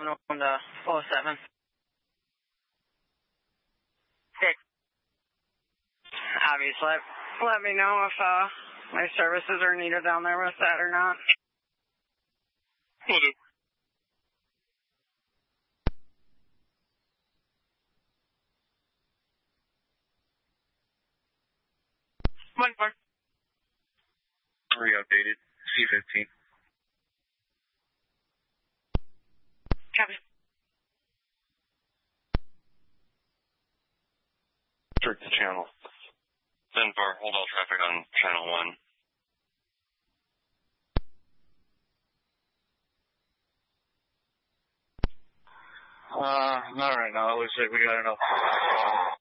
701 to 407. Okay. Obviously, let me know if my services are needed down there with that or not. Will do. One more. Re-updated. C-15. Copy. Restrict the channel. 10-4, hold all traffic on channel 1. Not right now. It looks like we got enough.